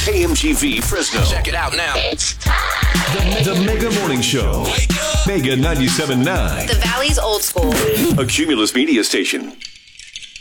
KMGV Fresno. Check it out now. It's time. The Mega Morning Show. Mega 97.9. The Valley's old school. A Cumulus media station.